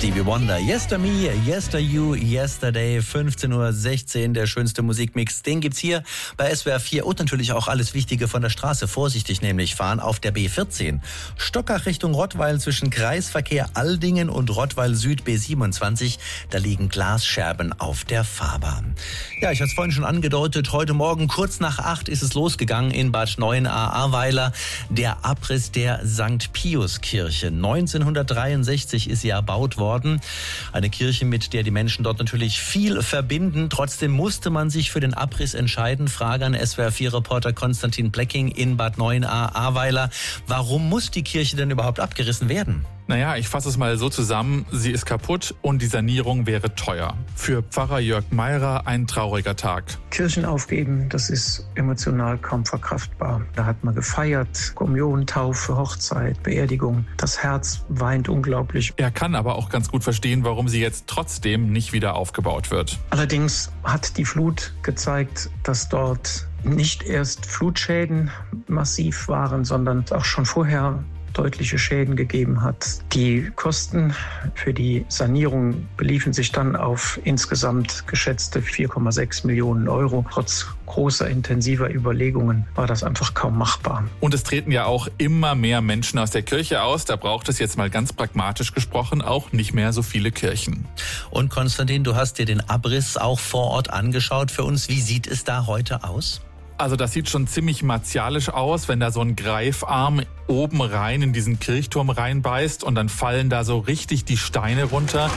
Stevie Wonder, Yester Me, Yester You, Yesterday, 15:16 Uhr, der schönste Musikmix, den gibt's hier bei SWR 4 und natürlich auch alles Wichtige von der Straße. Vorsichtig nämlich fahren auf der B14. Stockach Richtung Rottweil zwischen Kreisverkehr Aldingen und Rottweil Süd B27, da liegen Glasscherben auf der Fahrbahn. Ja, ich hatte es vorhin schon angedeutet, heute Morgen kurz nach 8 ist es losgegangen in Bad Neuenahr-Ahrweiler, der Abriss der St. Pius-Kirche. 1963 ist sie erbaut worden. Eine Kirche, mit der die Menschen dort natürlich viel verbinden. Trotzdem musste man sich für den Abriss entscheiden. Frage an SWR4-Reporter Konstantin Blecking in Bad Neuenahr-Ahrweiler. Warum muss die Kirche denn überhaupt abgerissen werden? Naja, ich fasse es mal so zusammen. Sie ist kaputt und die Sanierung wäre teuer. Für Pfarrer Jörg Meirer ein trauriger Tag. Kirchen aufgeben, das ist emotional kaum verkraftbar. Da hat man gefeiert, Kommunion, Taufe, Hochzeit, Beerdigung. Das Herz weint unglaublich. Er kann aber auch ganz gut verstehen, warum sie jetzt trotzdem nicht wieder aufgebaut wird. Allerdings hat die Flut gezeigt, dass dort nicht erst Flutschäden massiv waren, sondern auch schon vorher deutliche Schäden gegeben hat. Die Kosten für die Sanierung beliefen sich dann auf insgesamt geschätzte 4,6 Millionen Euro. Trotz großer, intensiver Überlegungen war das einfach kaum machbar. Und es treten ja auch immer mehr Menschen aus der Kirche aus. Da braucht es jetzt mal ganz pragmatisch gesprochen auch nicht mehr so viele Kirchen. Und Konstantin, du hast dir den Abriss auch vor Ort angeschaut für uns. Wie sieht es da heute aus? Also das sieht schon ziemlich martialisch aus, wenn da so ein Greifarm oben rein in diesen Kirchturm reinbeißt und dann fallen da so richtig die Steine runter.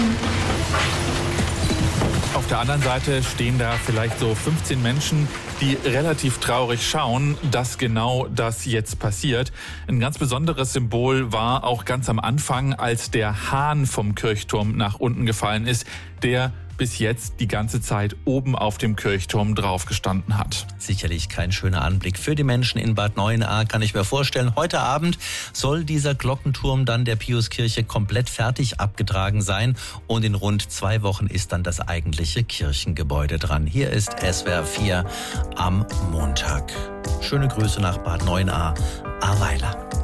Auf der anderen Seite stehen da vielleicht so 15 Menschen, die relativ traurig schauen, dass genau das jetzt passiert. Ein ganz besonderes Symbol war auch ganz am Anfang, als der Hahn vom Kirchturm nach unten gefallen ist, der bis jetzt die ganze Zeit oben auf dem Kirchturm drauf gestanden hat. Sicherlich kein schöner Anblick für die Menschen in Bad Neuenahr, kann ich mir vorstellen. Heute Abend soll dieser Glockenturm dann der Piuskirche komplett fertig abgetragen sein und in rund 2 Wochen ist dann das eigentliche Kirchengebäude dran. Hier ist SWR 4 am Montag. Schöne Grüße nach Bad Neuenahr, Ahrweiler.